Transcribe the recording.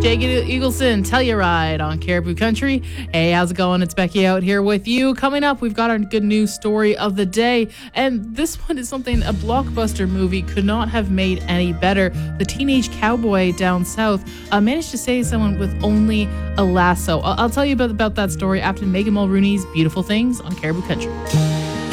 Jake Eagleson, Telluride on Caribou Country. Hey, how's it going? It's Becky out here with you. Coming up, we've got our good news story of the day. And this one is something a blockbuster movie could not have made any better. The teenage cowboy down south managed to save someone with only a lasso. I'll tell you about that story after Megan Mulrooney's Beautiful Things on Caribou Country.